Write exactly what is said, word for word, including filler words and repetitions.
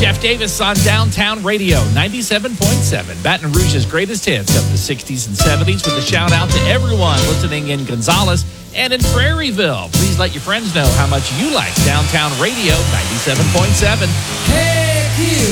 Jeff Davis on Downtown Radio, ninety-seven point seven. Baton Rouge's greatest hits of the sixties and seventies, with a shout out to everyone listening in Gonzales and in Prairieville. Please let your friends know how much you like Downtown Radio, ninety-seven point seven. Heck you!